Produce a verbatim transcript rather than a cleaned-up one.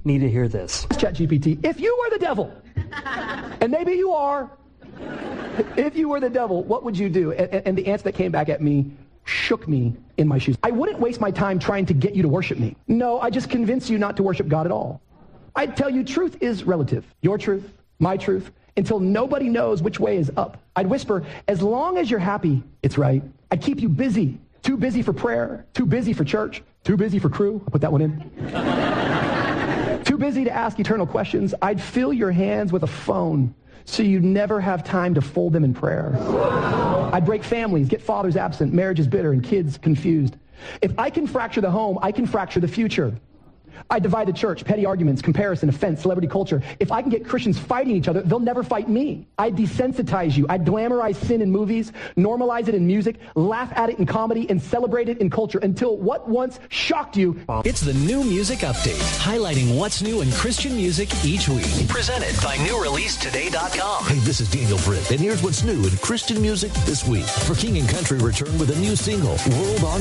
need to hear this. ChatGPT, if you were the devil, and maybe you are, if you were the devil, what would you do? And, and the answer that came back at me shook me in my shoes. I wouldn't waste my time trying to get you to worship me. No, I just convince you not to worship God at all. I'd tell you truth is relative. Your truth, my truth, until nobody knows which way is up. I'd whisper, as long as you're happy, it's right. I'd keep you busy. Too busy for prayer, too busy for church, too busy for crew. I'll put that one in. Too busy to ask eternal questions. I'd fill your hands with a phone so you never have time to fold them in prayer. I'd break families, get fathers absent, marriages bitter, and kids confused. If I can fracture the home, I can fracture the future. I divide the church, petty arguments, comparison, offense, celebrity culture. If I can get Christians fighting each other, they'll never fight me. I desensitize you. I glamorize sin in movies, normalize it in music, laugh at it in comedy, and celebrate it in culture until what once shocked you. It's the New Music Update, highlighting what's new in Christian music each week. Presented by new release today dot com. Hey, this is Daniel Britt, and here's what's new in Christian music this week. For King and Country return with a new single, World on